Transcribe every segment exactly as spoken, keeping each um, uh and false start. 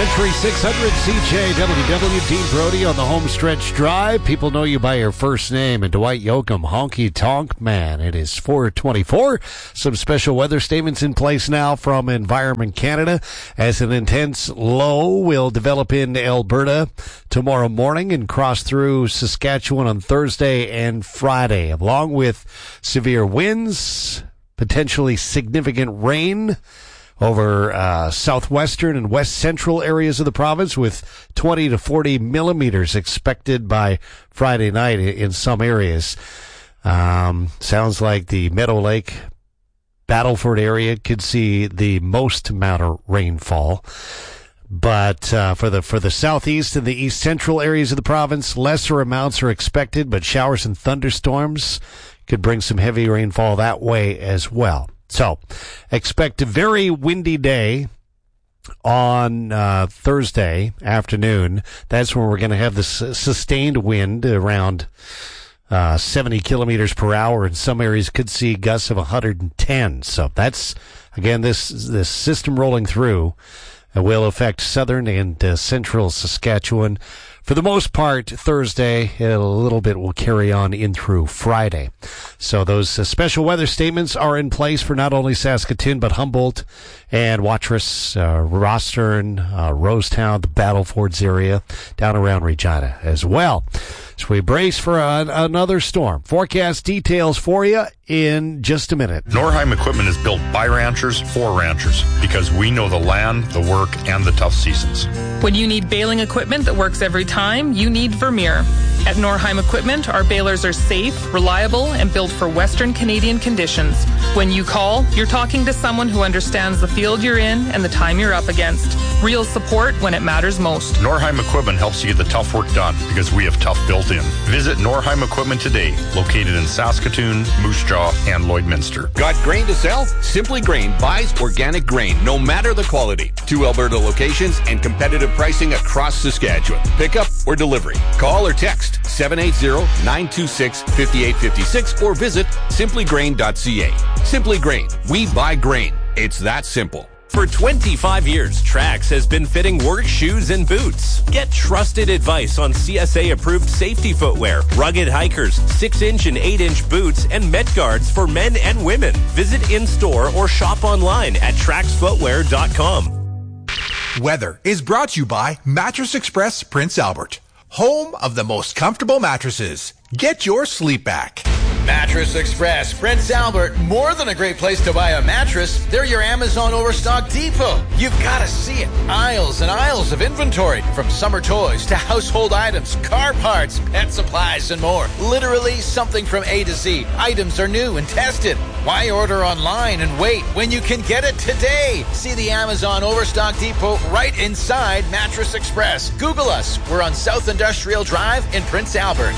Century six hundred C J W W, Dean Brody on the home stretch drive. People know you by your first name, and Dwight Yoakam, Honky Tonk Man. It is four twenty-four. Some special weather statements in place now from Environment Canada as an intense low will develop in Alberta tomorrow morning and cross through Saskatchewan on Thursday and Friday, along with severe winds, potentially significant rain over uh, southwestern and west central areas of the province, with twenty to forty millimeters expected by Friday night in some areas. Um, sounds like the Meadow Lake, Battleford area could see the most amount of rainfall. But uh, for the for the southeast and the east central areas of the province, lesser amounts are expected, but showers and thunderstorms could bring some heavy rainfall that way as well. So, expect a very windy day on uh, Thursday afternoon. That's when we're going to have the su- sustained wind around uh, seventy kilometers per hour. In some areas could see gusts of one hundred ten. So that's, again, this this system rolling through uh, will affect southern and uh, central Saskatchewan. For the most part, Thursday, a little bit will carry on in through Friday. So those uh, special weather statements are in place for not only Saskatoon, but Humboldt and Watrous, uh, Rostern, uh, Rosetown, the Battlefords area, down around Regina as well. So we brace for a, another storm. Forecast details for you in just a minute. Norheim Equipment is built by ranchers for ranchers because we know the land, the work, and the tough seasons. When you need baling equipment that works every time, you need Vermeer. At Norheim Equipment, our balers are safe, reliable, and built for Western Canadian conditions. When you call, you're talking to someone who understands the field you're in and the time you're up against. Real support when it matters most. Norheim Equipment helps you get the tough work done because we have tough built in. Visit Norheim Equipment today, located in Saskatoon, Moose Jaw, and Lloydminster. Got grain to sell? Simply Grain buys organic grain, no matter the quality. Two Alberta locations and competitive pricing across Saskatchewan. Pickup or delivery. Call or text seven eight zero, nine two six, five eight five six or visit simply grain dot c a. Simply Grain. We buy grain. It's that simple. For twenty-five years, Trax has been fitting work shoes and boots. Get trusted advice on C S A-approved safety footwear, rugged hikers, six inch and eight inch boots, and Met Guards for men and women. Visit in-store or shop online at trax footwear dot com. Weather is brought to you by Mattress Express Prince Albert, home of the most comfortable mattresses. Get your sleep back. Mattress Express, Prince Albert, more than a great place to buy a mattress, they're your Amazon Overstock Depot. You've got to see it. Aisles and aisles of inventory, from summer toys to household items, car parts, pet supplies, and more. Literally something from A to Z. Items are new and tested. Why order online and wait when you can get it today? See the Amazon Overstock Depot right inside Mattress Express. Google us. We're on South Industrial Drive in Prince Albert.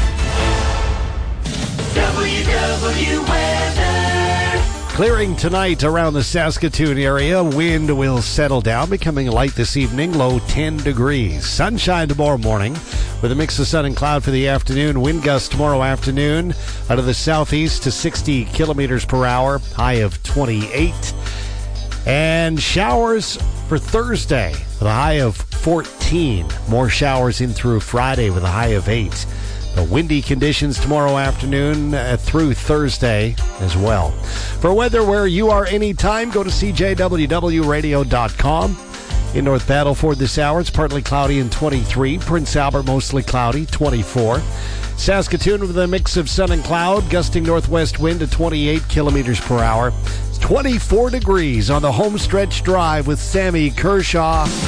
W W Weather. Clearing tonight around the Saskatoon area. Wind will settle down, becoming light this evening, low ten degrees. Sunshine tomorrow morning with a mix of sun and cloud for the afternoon. Wind gusts tomorrow afternoon out of the southeast to sixty kilometers per hour, high of twenty-eight. And showers for Thursday with a high of fourteen. More showers in through Friday with a high of eight. The windy conditions tomorrow afternoon uh, through Thursday as well. For weather where you are anytime, go to c j w w radio dot com. In North Battleford this hour, it's partly cloudy and twenty-three. Prince Albert, mostly cloudy, twenty-four. Saskatoon with a mix of sun and cloud, gusting northwest wind to twenty-eight kilometers per hour. It's twenty-four degrees on the home stretch drive with Sammy Kershaw.